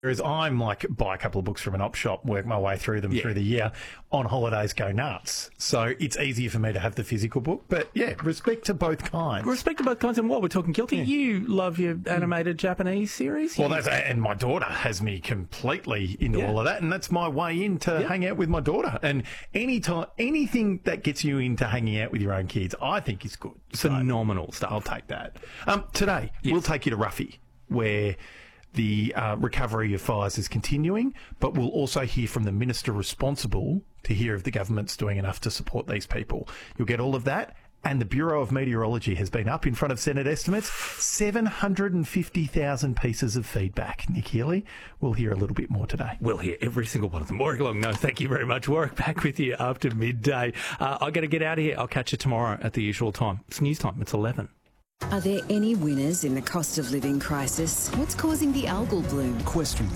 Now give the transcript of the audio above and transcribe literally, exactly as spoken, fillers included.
Whereas I'm like, buy a couple of books from an op shop, work my way through them Yeah. through the year. On holidays, go nuts. So it's easier for me to have the physical book. But yeah, respect to both kinds. Respect to both kinds, and what we're talking guilty, Yeah. you love your animated Japanese series. Well, You- that's and my daughter has me completely into Yeah. all of that, and that's my way in to Yeah. hang out with my daughter. And any time, anything that gets you into hanging out with your own kids, I think is good. So phenomenal stuff. I'll take that. Um, today Yes. we'll take you to Ruffy, where the uh, recovery of fires is continuing, but we'll also hear from the minister responsible to hear if the government's doing enough to support these people. You'll get all of that. And the Bureau of Meteorology has been up in front of Senate estimates, seven hundred fifty thousand pieces of feedback. Nick Healy, we'll hear a little bit more today. We'll hear every single one of them. Warwick Long, no, thank you very much. Warwick, back with you after midday. Uh, I've got to get out of here. I'll catch you tomorrow at the usual time. It's news time. It's eleven. Are there any winners in the cost of living crisis? What's causing the algal bloom? Question